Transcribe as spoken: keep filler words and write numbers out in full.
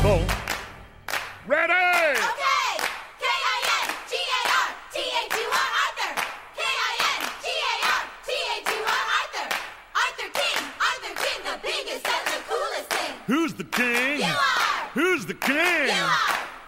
boom. Ready! Okay! K I N G A R T H U R Arthur! K I N G A R T H U R Arthur! Arthur King! Arthur King, the biggest and the coolest thing! Who's the king? You are! Who's the king? You are!